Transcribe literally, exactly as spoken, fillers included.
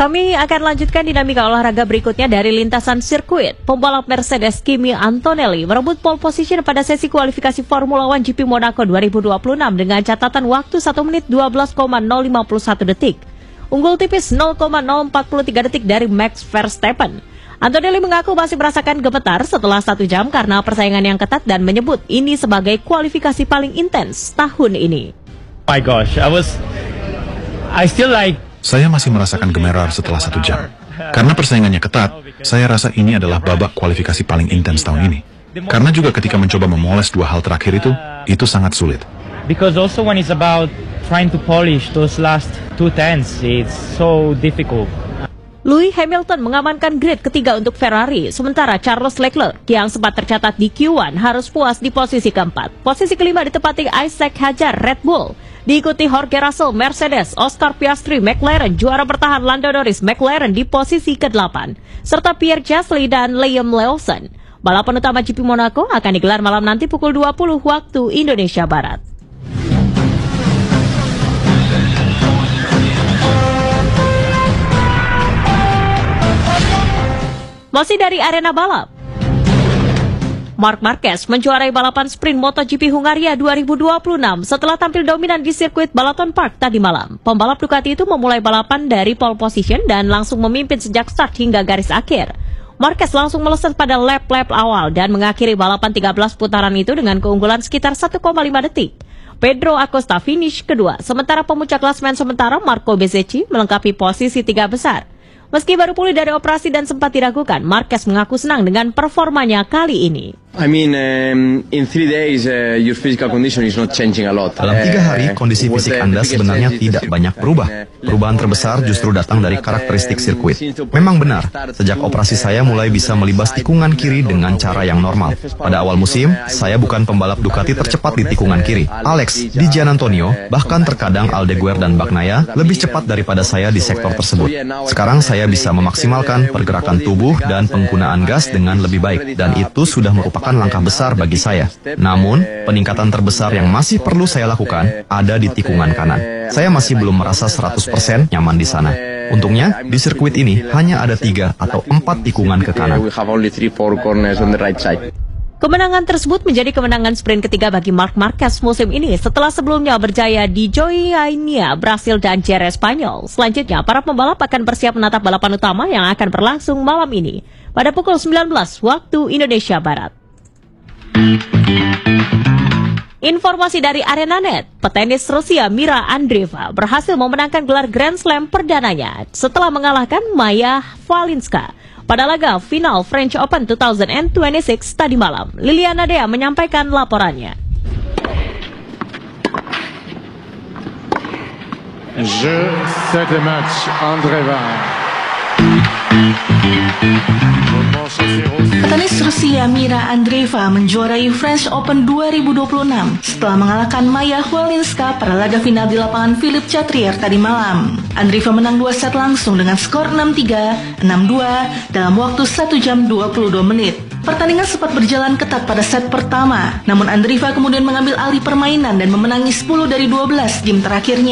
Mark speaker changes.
Speaker 1: Kami akan lanjutkan dinamika olahraga berikutnya dari lintasan sirkuit. Pembalap Mercedes Kimi Antonelli merebut pole position pada sesi kualifikasi Formula One G P Monaco dua ribu dua puluh enam dengan catatan waktu satu menit dua belas koma nol lima satu detik. Unggul tipis nol koma nol empat tiga detik dari Max Verstappen. Antonelli mengaku masih merasakan gemetar setelah satu jam karena persaingan yang ketat dan menyebut ini sebagai kualifikasi paling intens tahun ini.
Speaker 2: My gosh, I was, I still like.
Speaker 3: Saya masih merasakan gemetar setelah satu jam. Karena persaingannya ketat, saya rasa ini adalah babak kualifikasi paling intens tahun ini. Karena juga ketika mencoba memoles dua hal terakhir itu, itu sangat sulit.
Speaker 2: Because also when it's about trying to polish those last two tenths, it's so difficult.
Speaker 1: Lewis Hamilton mengamankan grid ketiga untuk Ferrari, sementara Charles Leclerc yang sempat tercatat di Q satu harus puas di posisi keempat. Posisi kelima ditempati Isaac Hadjar Red Bull, diikuti Jorge Russell Mercedes, Oscar Piastri McLaren, juara bertahan Lando Norris McLaren di posisi kedelapan, serta Pierre Gasly dan Liam Lawson. Balapan utama G P Monaco akan digelar malam nanti pukul dua puluh waktu Indonesia Barat. Masih dari arena balap, Marc Marquez menjuarai balapan sprint MotoGP Hungaria dua ribu dua puluh enam setelah tampil dominan di sirkuit Balaton Park tadi malam. Pembalap Ducati itu memulai balapan dari pole position dan langsung memimpin sejak start hingga garis akhir. Marquez langsung melesat pada lap-lap awal dan mengakhiri balapan tiga belas putaran itu dengan keunggulan sekitar satu koma lima detik. Pedro Acosta finish kedua, sementara pemuncak klasemen sementara Marco Bezzecchi melengkapi posisi tiga besar. Meski baru pulih dari operasi dan sempat diragukan, Marquez mengaku senang dengan performanya kali ini.
Speaker 4: I mean, um, in three days, uh, your physical condition is not changing a lot.
Speaker 5: Dalam tiga hari, kondisi fisik Anda sebenarnya tidak banyak berubah. Perubahan terbesar justru datang dari karakteristik sirkuit. Memang benar, sejak operasi saya mulai bisa melibas tikungan kiri dengan cara yang normal. Pada awal musim, saya bukan pembalap Ducati tercepat di tikungan kiri. Alex, Di Giannantonio, bahkan terkadang Aldeguer dan Bagnaia lebih cepat daripada saya di sektor tersebut. Sekarang saya bisa memaksimalkan pergerakan tubuh dan penggunaan gas dengan lebih baik, dan itu sudah merupakan langkah besar bagi saya. Namun, peningkatan terbesar yang masih perlu saya lakukan ada di tikungan kanan. Saya masih belum merasa seratus persen nyaman di sana. Untungnya, di sirkuit ini hanya ada tiga atau empat tikungan ke kanan.
Speaker 1: Kemenangan tersebut menjadi kemenangan sprint ketiga bagi Marc Marquez musim ini setelah sebelumnya berjaya di Goiânia, Brasil dan Jerez, Spanyol. Selanjutnya, para pembalap akan bersiap menatap balapan utama yang akan berlangsung malam ini pada pukul sembilan belas waktu Indonesia Barat. Informasi dari ArenaNet, petenis Rusia Mira Andreeva berhasil memenangkan gelar Grand Slam perdananya setelah mengalahkan Maya Valinska pada laga final French Open dua ribu dua puluh enam tadi malam. Liliana Dea menyampaikan laporannya.
Speaker 6: Je set the match Andreeva.
Speaker 7: Petenis Rusia Mira Andreeva menjuarai French Open dua ribu dua puluh enam setelah mengalahkan Maya Valinska pada laga final di lapangan Philippe Chatrier tadi malam. Andreeva menang dua set langsung dengan skor enam tiga, enam dua dalam waktu satu jam dua puluh dua menit. Pertandingan sempat berjalan ketat pada set pertama, namun Andreeva kemudian mengambil alih permainan dan memenangi sepuluh dari dua belas game terakhirnya.